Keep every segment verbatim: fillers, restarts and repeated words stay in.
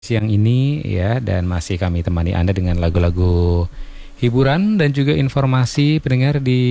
Siang ini ya, dan masih kami temani Anda dengan lagu-lagu hiburan dan juga informasi pendengar di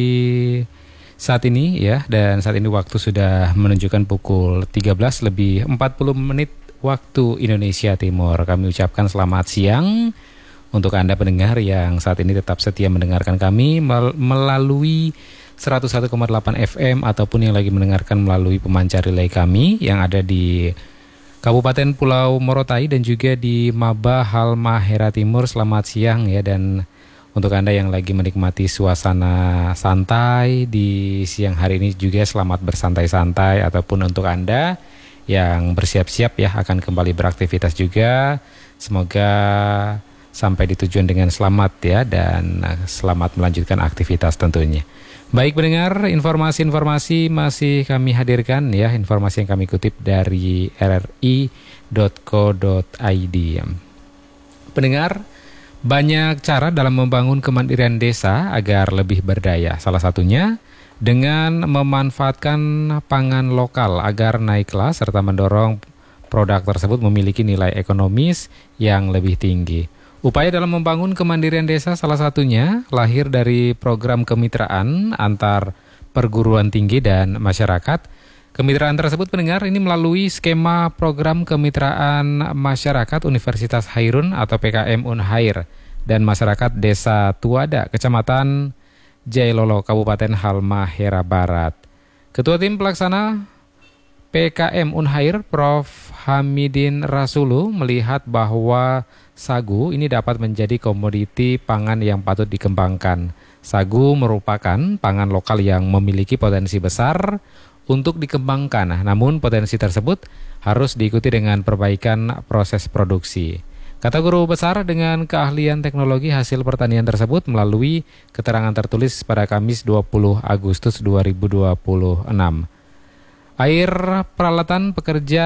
saat ini ya. Dan saat ini waktu sudah menunjukkan pukul tiga belas lebih empat puluh menit waktu Indonesia Timur. Kami ucapkan selamat siang untuk Anda pendengar yang saat ini tetap setia mendengarkan kami mel- melalui seratus satu koma delapan F M ataupun yang lagi mendengarkan melalui pemancar relay kami yang ada di Kabupaten Pulau Morotai dan juga di Maba Halmahera Timur. Selamat siang ya, dan untuk Anda yang lagi menikmati suasana santai di siang hari ini juga selamat bersantai-santai, ataupun untuk Anda yang bersiap-siap ya akan kembali beraktivitas juga, semoga sampai di tujuan dengan selamat ya, dan selamat melanjutkan aktivitas tentunya. Baik pendengar, informasi-informasi masih kami hadirkan ya, informasi yang kami kutip dari r r i dot co dot i d. Pendengar, banyak cara dalam membangun kemandirian desa agar lebih berdaya. Salah satunya dengan memanfaatkan pangan lokal agar naik kelas serta mendorong produk tersebut memiliki nilai ekonomis yang lebih tinggi. Upaya dalam membangun kemandirian desa salah satunya lahir dari program kemitraan antar perguruan tinggi dan masyarakat. Kemitraan tersebut pendengar ini melalui skema program kemitraan masyarakat Universitas Hairun atau P K M Unhair dan masyarakat Desa Tuada, Kecamatan Jailolo, Kabupaten Halmahera Barat. Ketua Tim Pelaksana P K M Unhair, Profesor Hamidin Rasulu, melihat bahwa sagu ini dapat menjadi komoditi pangan yang patut dikembangkan. Sagu merupakan pangan lokal yang memiliki potensi besar untuk dikembangkan. Namun potensi tersebut harus diikuti dengan perbaikan proses produksi. Kata guru besar dengan keahlian teknologi hasil pertanian tersebut melalui keterangan tertulis pada Kamis dua puluh Agustus dua ribu dua puluh enam. Air, peralatan, pekerja,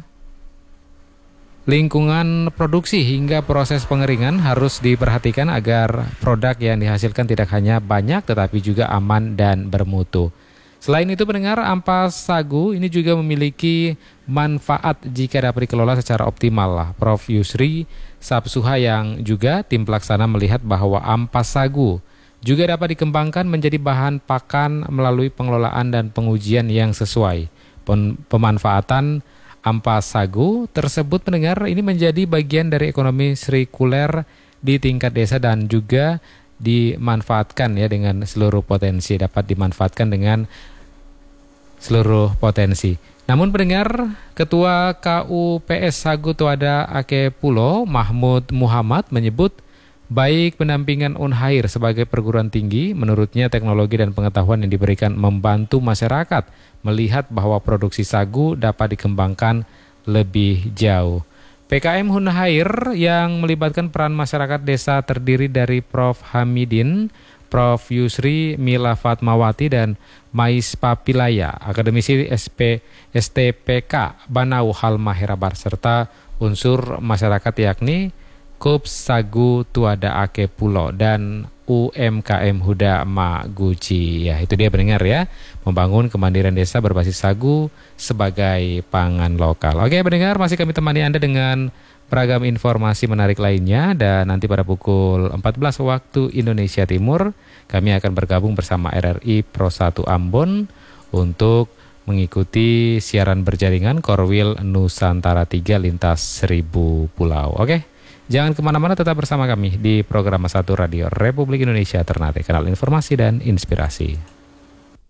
lingkungan produksi hingga proses pengeringan harus diperhatikan agar produk yang dihasilkan tidak hanya banyak tetapi juga aman dan bermutu. Selain itu pendengar, ampas sagu ini juga memiliki manfaat jika dapat dikelola secara optimal. Profesor Yusri Sabsuha yang juga tim pelaksana melihat bahwa ampas sagu juga dapat dikembangkan menjadi bahan pakan melalui pengelolaan dan pengujian yang sesuai. Pemanfaatan ampas sagu tersebut pendengar ini menjadi bagian dari ekonomi sirkuler di tingkat desa dan juga dimanfaatkan ya dengan seluruh potensi, dapat dimanfaatkan dengan seluruh potensi. Namun pendengar, Ketua K U P S Sagu Tuada Aceh Pulo Mahmud Muhammad menyebut baik pendampingan Unhair sebagai perguruan tinggi, menurutnya teknologi dan pengetahuan yang diberikan membantu masyarakat melihat bahwa produksi sagu dapat dikembangkan lebih jauh. P K M Unhair yang melibatkan peran masyarakat desa terdiri dari Profesor Hamidin, Profesor Yusri, Mila Fatmawati, dan Mais Papilaya, akademisi S P, S T P K Banau Halmahera Barat, serta unsur masyarakat yakni Kups Sagu Tuada Aceh Pulo dan U M K M Huda Maguci. Ya, itu dia pendengar ya, membangun kemandirian desa berbasis sagu sebagai pangan lokal. Oke pendengar, masih kami temani Anda dengan beragam informasi menarik lainnya, dan nanti pada pukul empat belas waktu Indonesia Timur kami akan bergabung bersama R R I Pro satu Ambon untuk mengikuti siaran berjaringan Korwil Nusantara tiga lintas seribu pulau. Oke, jangan kemana-mana, tetap bersama kami di program satu Radio Republik Indonesia Ternate, kanal informasi dan inspirasi.